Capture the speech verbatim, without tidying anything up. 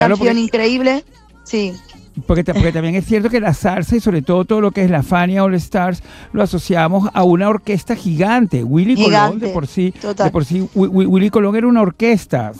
Claro, canción porque, increíble. Sí, porque, ta- porque también es cierto que la salsa y sobre todo todo lo que es la Fania All Stars lo asociamos a una orquesta gigante. Willy Colón de gigante, por sí, de total. por sí, Wi- Wi- Willy Colón era una orquesta.